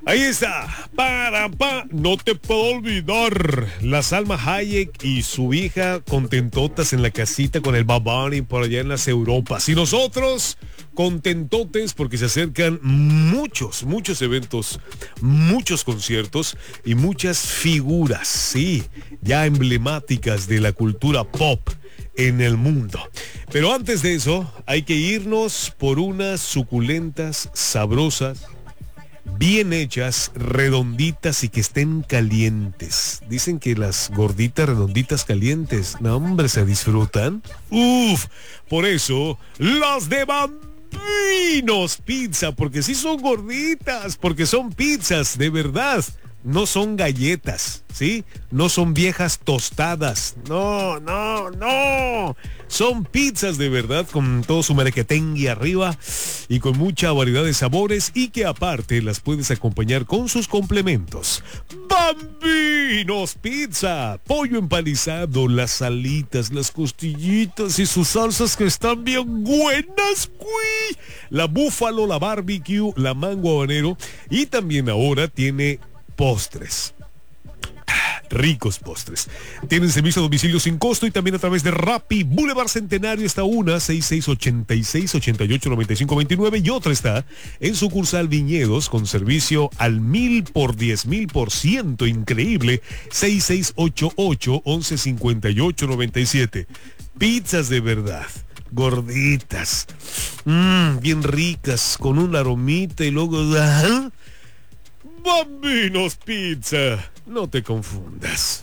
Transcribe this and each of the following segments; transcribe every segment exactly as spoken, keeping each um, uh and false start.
Ahí está, para, pa, no te puedo olvidar. La Salma Hayek y su hija contentotas en la casita con el Bad Bunny por allá en las Europas. Y nosotros contentotes porque se acercan muchos, muchos eventos, muchos conciertos y muchas figuras, sí, ya emblemáticas de la cultura pop en el mundo. Pero antes de eso, hay que irnos por unas suculentas, sabrosas, bien hechas, redonditas y que estén calientes. Dicen que las gorditas redonditas calientes, no hombre, se disfrutan. Uf, por eso las de Bambinos Pizza, porque sí son gorditas, porque son pizzas de verdad. No son galletas, ¿sí? No son viejas tostadas. No, no, no. Son pizzas de verdad con todo su merequetengue arriba y con mucha variedad de sabores y que aparte las puedes acompañar con sus complementos. Bambinos Pizza. Pollo empanizado, las alitas, las costillitas y sus salsas que están bien buenas. ¡Uy! La búfalo, la barbecue, la mango habanero y también ahora tiene postres. Ricos postres. Tienen servicio a domicilio sin costo y también a través de Rappi. Boulevard Centenario está una, sesenta y seis ochenta y seis, ochenta y ocho noventa y cinco veintinueve y otra está en sucursal Viñedos con servicio al mil por diez mil por ciento. Increíble. sesenta y seis ochenta y ocho, once cincuenta y ocho noventa y siete. Pizzas de verdad. Gorditas. Mmm, bien ricas con una aromita y luego... ¿ah? Bambinos Pizza, no te confundas.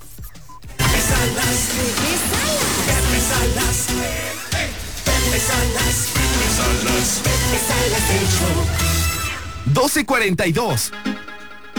doce cuarenta y dos.